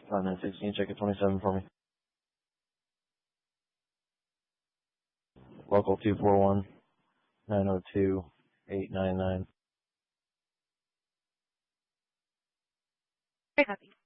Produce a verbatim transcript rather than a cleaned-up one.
five nine six, can you check at twenty-seven for me? Local two four one, nine oh two, eight nine nine. Very happy.